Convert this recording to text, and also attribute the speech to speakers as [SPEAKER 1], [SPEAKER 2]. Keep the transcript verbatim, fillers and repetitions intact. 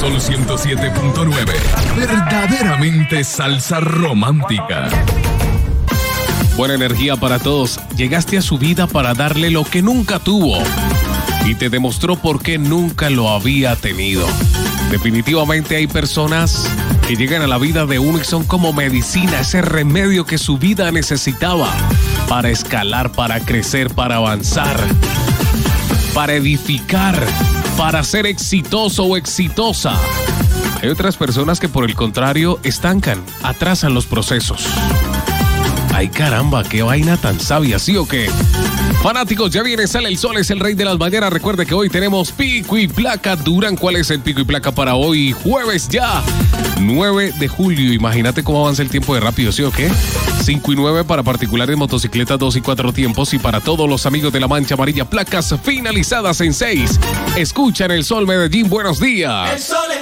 [SPEAKER 1] Sol ciento siete punto nueve. Verdaderamente salsa romántica.
[SPEAKER 2] Buena energía para todos. Llegaste a su vida para darle lo que nunca tuvo y te demostró por qué nunca lo había tenido. Definitivamente hay personas que llegan a la vida de uno y son como medicina, ese remedio que su vida necesitaba para escalar, para crecer, para avanzar, para edificar, para ser exitoso o exitosa. Hay otras personas que por el contrario estancan, atrasan los procesos. Ay, caramba, qué vaina tan sabia, ¿sí o qué? Fanáticos, ya viene, sale el sol, es el rey de las mañanas. Recuerde que hoy tenemos pico y placa. Durán, ¿cuál es el pico y placa para hoy? Jueves ya, nueve de julio. Imagínate cómo avanza el tiempo de rápido, ¿sí o qué? cinco y nueve para particulares, motocicletas, dos y cuatro tiempos. Y para todos los amigos de la Mancha Amarilla, placas finalizadas en seis. Escuchan el sol, Medellín, buenos días. El sol